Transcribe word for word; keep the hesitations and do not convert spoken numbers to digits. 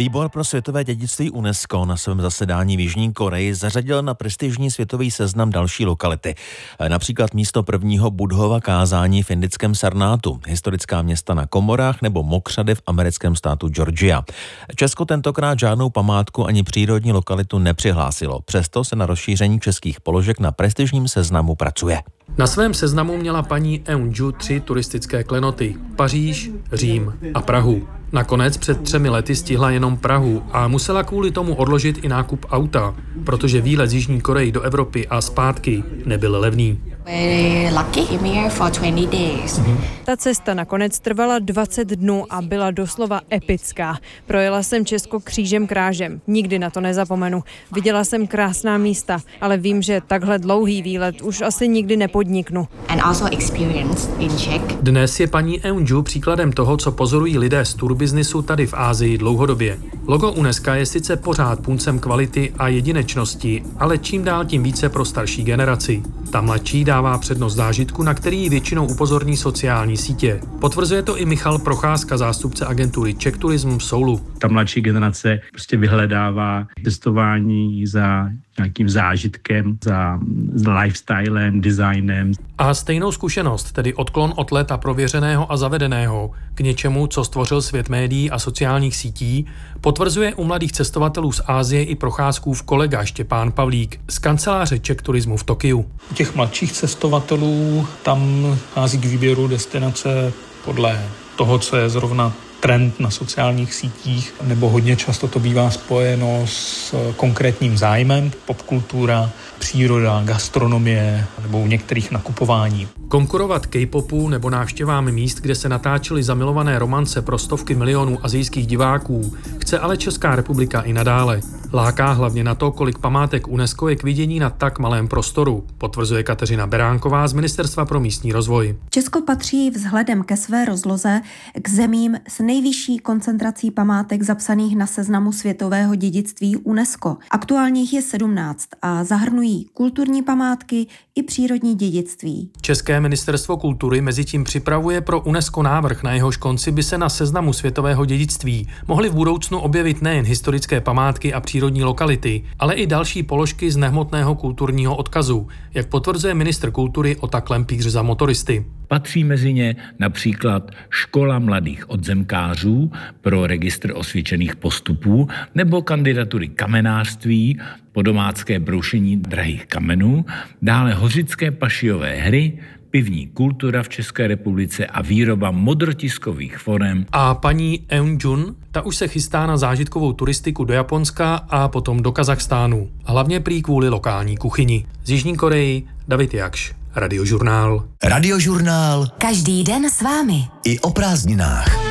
Výbor pro světové dědictví UNESCO na svém zasedání v Jižní Koreji zařadil na prestižní světový seznam další lokality. Například místo prvního Buddhova kázání v indickém Sarnátu, historická města na Komorách nebo Mokřady v americkém státu Georgia. Česko tentokrát žádnou památku ani přírodní lokalitu nepřihlásilo. Přesto se na rozšíření českých položek na prestižním seznamu pracuje. Na svém seznamu měla paní Eunju tři turistické klenoty – Paříž, Řím a Prahu. Nakonec před třemi lety stihla jenom Prahu a musela kvůli tomu odložit i nákup auta, protože výlet z Jižní Koreji do Evropy a zpátky nebyl levný. Ta cesta nakonec trvala dvacet dnů a byla doslova epická. Projela jsem Česko křížem krážem. Nikdy na to nezapomenu. Viděla jsem krásná místa, ale vím, že takhle dlouhý výlet už asi nikdy nepodniknu. Dnes je paní Eunju příkladem toho, co pozorují lidé z turbiznisu tady v Asii dlouhodobě. Logo UNESCO je sice pořád puncem kvality a jedinečnosti, ale čím dál tím více pro starší generaci. Ta mladší dává přednost zážitku, na který většinou upozorní sociální sítě. Potvrzuje to i Michal Procházka, zástupce agentury Czech Tourism v Soulu. Ta mladší generace prostě vyhledává cestování za nějakým zážitkem, za lifestylem, designem. A stejnou zkušenost, tedy odklon od léta prověřeného a zavedeného k něčemu, co stvořil svět médií a sociálních sítí, potvrzuje u mladých cestovatelů z Asie i Procházkův kolega Štěpán Pavlík z kanceláře Czech Tourismu v Tokiu. U těch mladších cestovatelů tam hází k výběru destinace podle toho, co je zrovna trend na sociálních sítích, nebo hodně často to bývá spojeno s konkrétním zájmem, popkultura, příroda, gastronomie nebo u některých nakupování. Konkurovat K-popu nebo návštěvám míst, kde se natáčely zamilované romance pro stovky milionů asijských diváků, chce ale Česká republika i nadále. Láká hlavně na to, kolik památek UNESCO je k vidění na tak malém prostoru, potvrzuje Kateřina Beránková z Ministerstva pro místní rozvoj. Česko patří vzhledem ke své rozloze k zemím s nejvyšší koncentrací památek zapsaných na seznamu světového dědictví UNESCO. Aktuálních je sedmnáct a zahrnují kulturní památky i přírodní dědictví. České ministerstvo kultury mezitím připravuje pro UNESCO návrh, na jehož konci by se na seznamu světového dědictví mohly v budoucnu objevit nejen historické památky a přírodní lokality, ale i další položky z nehmotného kulturního odkazu, jak potvrzuje ministr kultury Ota Klempíř za Motoristy. Patří mezi ně například Škola mladých odzemkářů pro registr osvědčených postupů nebo kandidatury kamenářství, podomácké broušení drahých kamenů, dále hořické pašijové hry, pivní kultura v České republice a výroba modrotiskových forem. A paní Eunjun, ta už se chystá na zážitkovou turistiku do Japonska a potom do Kazachstánu. Hlavně prý kvůli lokální kuchyni. Z Jižní Koreji David Jakš, Radiožurnál. Radiožurnál. Každý den s vámi. I o prázdninách.